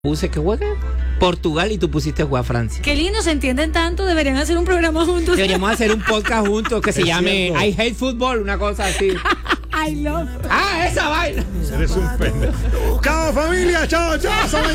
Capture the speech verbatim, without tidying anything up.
Puse que juegue Portugal y tú pusiste jugar Francia. Qué lindo, se entienden tanto, deberían hacer un programa juntos. Deberíamos hacer un podcast juntos que se Es llame cierto. I Hate Football, una cosa así. I love. Ah, esa vaina. Eres un pendejo. Chao, familia. Chao, chao.